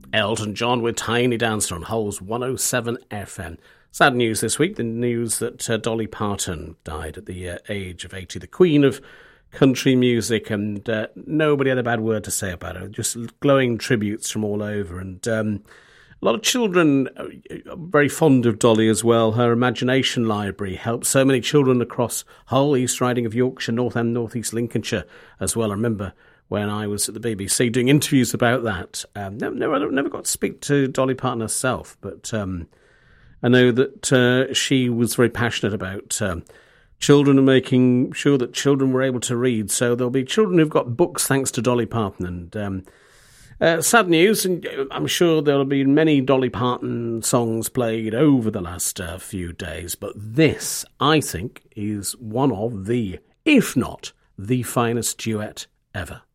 Elton John with Tiny Dancer on Holes 107 FM. Sad news this week, the news that Dolly Parton died at the age of 80, the queen of country music, and nobody had a bad word to say about her. Just glowing tributes from all over, and a lot of children are very fond of Dolly as well. Her imagination library helped so many children across Hull, East Riding of Yorkshire, North and North East Lincolnshire as well. I remember when I was at the BBC doing interviews about that. Never got to speak to Dolly Parton herself, but I know that she was very passionate about children and making sure that children were able to read. So there'll be children who've got books thanks to Dolly Parton. And sad news, and I'm sure there'll be many Dolly Parton songs played over the last few days, but this, I think, is one of the, if not the finest duet ever.